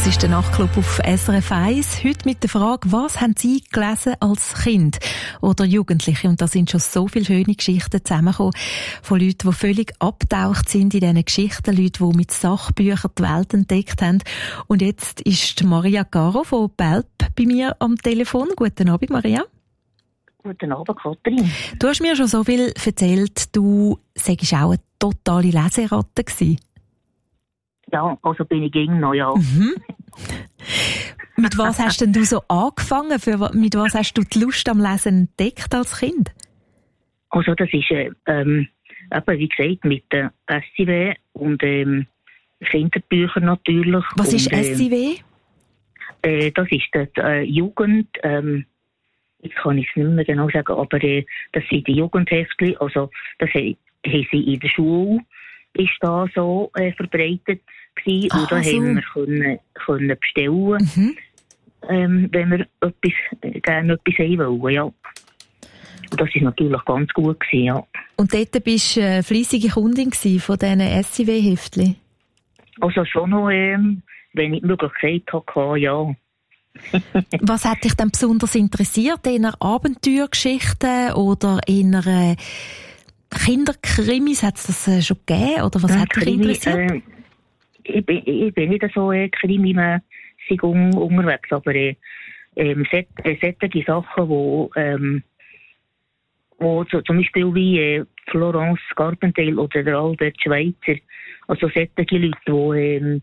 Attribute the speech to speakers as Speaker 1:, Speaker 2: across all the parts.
Speaker 1: Das ist der Nachtclub auf SRF 1. Heute mit der Frage, was haben Sie gelesen als Kind oder Jugendliche? Und da sind schon so viele schöne Geschichten zusammengekommen von Leuten, die völlig abgetaucht sind in diesen Geschichten, Leute, die mit Sachbüchern die Welt entdeckt haben. Und jetzt ist Maria Caro von Belp bei mir am Telefon. Guten Abend, Maria.
Speaker 2: Guten Abend, Katrin.
Speaker 1: Du hast mir schon so viel erzählt, du sagst auch eine totale Leseratte gewesen.
Speaker 2: Ja, also bin ich gegen noch, ja.
Speaker 1: Mit was hast denn du so angefangen? Mit was hast du die Lust am Lesen entdeckt als Kind?
Speaker 2: Also das ist, eben wie gesagt, mit der SIW und Kinderbüchern natürlich.
Speaker 1: Was ist SIW?
Speaker 2: Das ist die Jugend, jetzt kann ich es nicht mehr genau sagen, aber das sind die Jugendheftchen, also das haben sie in der Schule, ist da so verbreitet gewesen, und da haben wir können bestellen, wenn wir gerne etwas haben wollen, ja. Und das ist natürlich ganz gut gewesen, ja.
Speaker 1: Und dort bist du fleissige Kundin von diesen SIW-Heftchen? Also
Speaker 2: schon noch, wenn ich die Möglichkeit hatte, ja.
Speaker 1: Was hat dich denn besonders interessiert? In einer Abenteuergeschichte oder in einer Kinderkrimis? Hat es das schon gegeben? Oder was hat dich interessiert?
Speaker 2: Ich bin nicht so krimimässig unterwegs, aber solche Sachen, wo zum Beispiel wie Florence Carpendale oder der Albert Schweitzer, also solche Leute,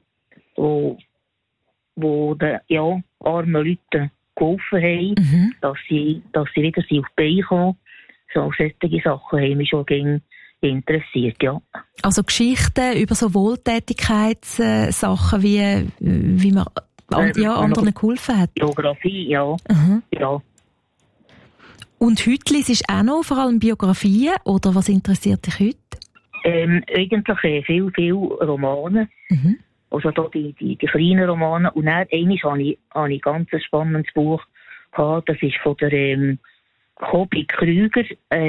Speaker 2: wo den armen Leuten geholfen haben, dass sie wieder auf die Beine kommen. So solche Sachen haben mich schon interessiert, ja. Also
Speaker 1: Geschichten über so Wohltätigkeitssachen, wie man anderen geholfen hat?
Speaker 2: Biografie, ja. Ja.
Speaker 1: Und heute liest du auch noch vor allem Biografien, oder was interessiert dich heute?
Speaker 2: Eigentlich viel Romane. Also da die kleinen Romane. Und dann einmal habe ich ein ganz spannendes Buch gehabt. Das ist von der Kobi Krüger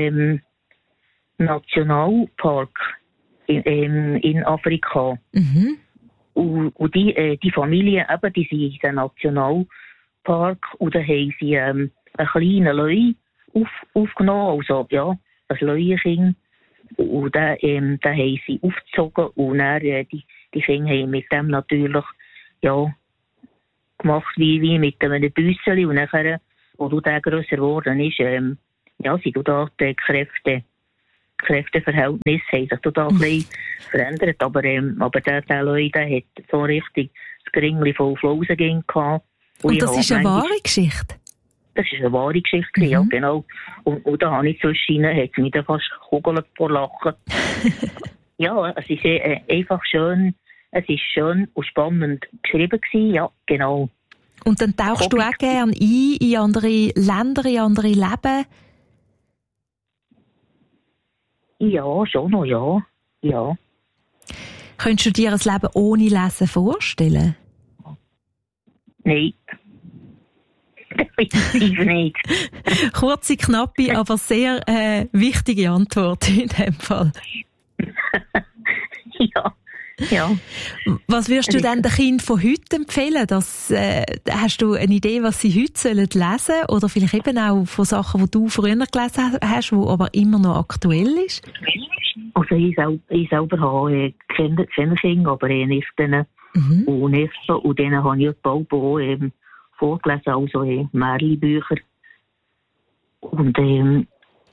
Speaker 2: Nationalpark in Afrika. Und die Familie, eben, die sind in den Nationalpark, und da haben sie einen kleinen Leu aufgenommen, also ja, ein Leuenkind. Und den haben sie aufgezogen, und dann die Kinder haben mit dem natürlich gemacht wie mit einem Büsseli, und nachher, wo der grösser geworden ist, sind da die Kräfteverhältnisse haben sich da ein bisschen verändert, aber der Leute hat so richtig das Geringli voll Flausen gehabt.
Speaker 1: Und das ist eine wahre Geschichte?
Speaker 2: Das ist eine wahre Geschichte, ja, genau. Und da habe ich zwischen hat es mich dann fast gekugelt vor Lachen. Ja, es ist einfach schön, es ist schön und spannend geschrieben gewesen, ja, genau.
Speaker 1: Und dann tauchst du auch gerne ein in andere Länder, in andere Leben?
Speaker 2: Ja, schon noch, ja.
Speaker 1: Könntest du dir ein Leben ohne Lesen vorstellen?
Speaker 2: Nein. Definitiv nicht.
Speaker 1: Kurze, knappe, aber sehr wichtige Antwort in dem Fall.
Speaker 2: Ja.
Speaker 1: Was würdest du denn den Kindern von heute empfehlen? Hast du eine Idee, was sie heute lesen sollen? Oder vielleicht eben auch von Sachen, die du früher gelesen hast, die aber immer noch aktuell ist?
Speaker 2: Also ich selber habe keine Kinder, aber Neffen und Neffen. Und denen habe ich bald auch vorgelesen, also Märchenbücher. Und es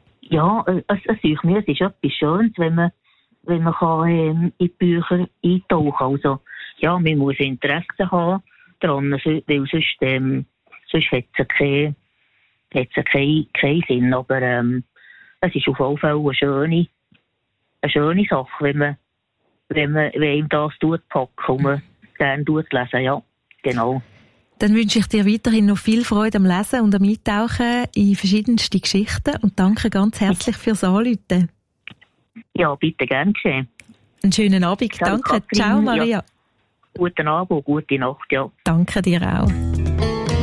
Speaker 2: ist etwas Schönes, wenn man kann, in die Bücher eintauchen kann. Also, ja, man muss Interesse haben daran, weil sonst hat es keinen Sinn. Aber es ist auf jeden Fall eine schöne Sache, wenn ihm das packen und man gerne lesen. Ja, genau.
Speaker 1: Dann wünsche ich dir weiterhin noch viel Freude am Lesen und am Eintauchen in verschiedenste Geschichten und danke ganz herzlich fürs Anrufen.
Speaker 2: Ja, bitte, gern geschehen.
Speaker 1: Einen schönen Abend. Danke. Katrin. Ciao, Maria.
Speaker 2: Ja. Guten Abend und gute Nacht, ja.
Speaker 1: Danke dir auch.